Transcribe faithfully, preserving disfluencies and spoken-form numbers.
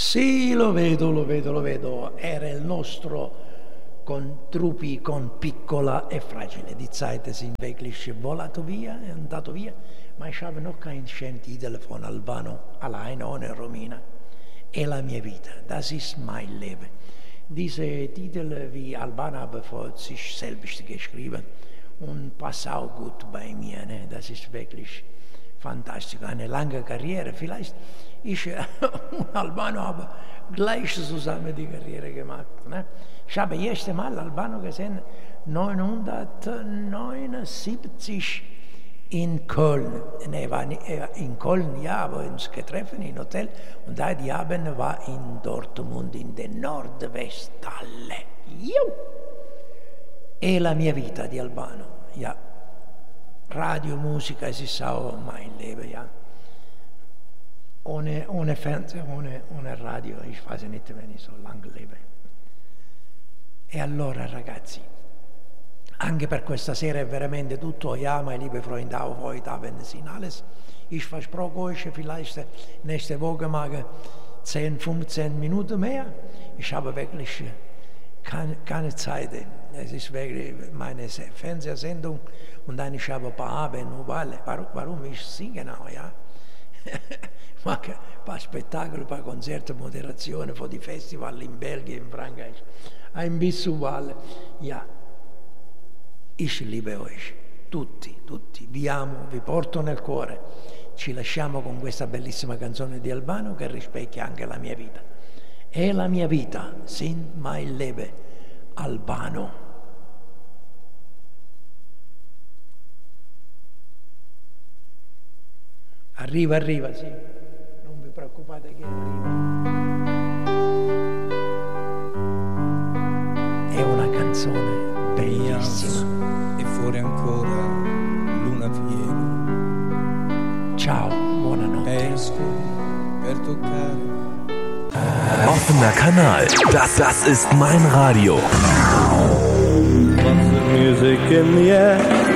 Sì, lo vedo, lo vedo, lo vedo. Era il nostro con Truppi, con Piccola e Fragile. Die Zeiten sind wirklich volato via, è andato via, ma ich habe noch kein schönen Titel von Albano, allein ohne Romina. È la mia vita, das ist mein Leben. Diese Titel wie Albano habe für sich selbst geschrieben und passt auch gut bei mir. Ne? Das ist wirklich fantastisch. Eine lange Karriere. Vielleicht ich und Albano habe gleich zusammen die Karriere gemacht. Ne? Ich habe das erste Mal Albano gesehen neunzehnhundertneunundsiebzig in Köln. Er war in Köln, ja, aber uns getroffen im Hotel. Und da die Abend war in Dortmund, in der Nordwesthalle. Juh! È la mia vita di Albano, ja. Radio, Musica, es ist auch mein Leben, ja. Ohne, ohne Fernsehen, ohne, ohne Radio, ich weiß nicht, wenn ich so lange lebe. E allora ragazzi, anche per questa sera è veramente tutto, ja, meine liebe Freunde, auch heute Abend sind alles. Ich versproche euch, vielleicht nächste Woche mal zehn, fünfzehn Minuten mehr. Ich habe wirklich keine, keine Zeit. Es ist wirklich meine Fernsehsendung und dann ich habe ein paar Abend, weil, warum ich singe auch, ja. Ma che ein paar Spettacoli, ein paar Konzerte, Moderazione für die Festival in Belgien, in Frankreich, ein bisschen weil, ja, ich liebe euch, tutti, tutti, vi amo, vi porto nel cuore. Ci lasciamo con questa bellissima canzone di Albano che rispecchia anche la mia vita. È la mia vita, sin mein Leben, Albano. Arriva, arriva, sì. Non vi preoccupate che arriva. È una canzone bellissima. E fuori ancora luna fiera. Ciao, buonanotte. Esco per toccare. Offener Kanal. Das, das ist mein Radio. Music in the air.